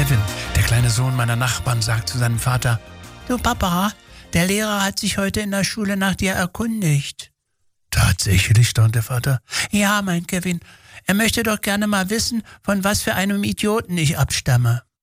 Kevin, der kleine Sohn meiner Nachbarn, sagt zu seinem Vater: Du Papa, der Lehrer hat sich heute in der Schule nach dir erkundigt. Tatsächlich, staunt der Vater. Ja, mein Kevin, er möchte doch gerne mal wissen, von was für einem Idioten ich abstamme.